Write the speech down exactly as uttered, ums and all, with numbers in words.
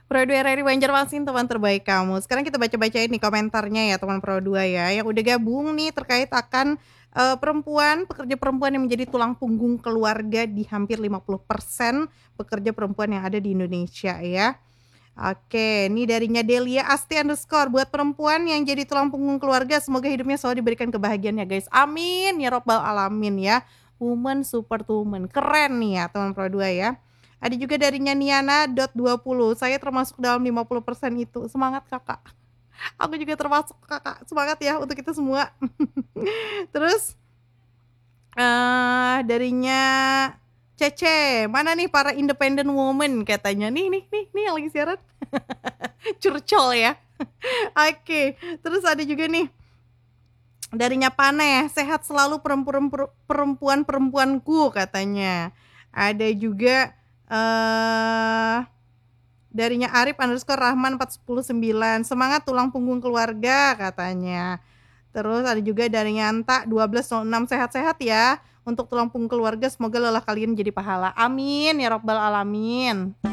Pro dua R R I Banjarmasin, teman terbaik kamu. Sekarang kita baca-bacain nih komentarnya ya teman Pro dua ya, yang udah gabung nih terkait akan, eee, perempuan, pekerja perempuan yang menjadi tulang punggung keluarga di hampir lima puluh persen pekerja perempuan yang ada di Indonesia ya. Oke, ini darinya Delia Asti underscore, buat perempuan yang jadi tulang punggung keluarga semoga hidupnya selalu diberikan kebahagiaan ya guys, amin ya robbal alamin ya. Woman super woman, keren nih ya teman Pro dua ya. Ada juga darinya Niana dot dua puluh, saya termasuk dalam lima puluh persen itu, semangat Kakak. Aku juga termasuk Kakak, semangat ya untuk kita semua. Terus, eee, darinya Cece, mana nih para independent woman katanya, nih nih nih nih yang lagi siaran. Curcol ya. Oke, terus ada juga nih darinya Paneh, sehat selalu perempuan perempuan-perempuanku katanya. Ada juga, eee, darinya Arif underscore Rahman empat nol sembilan, semangat tulang punggung keluarga katanya. Terus ada juga dari Anta satu dua nol enam, sehat-sehat ya untuk tulang punggung keluarga, semoga lelah kalian jadi pahala, amin ya robbal alamin.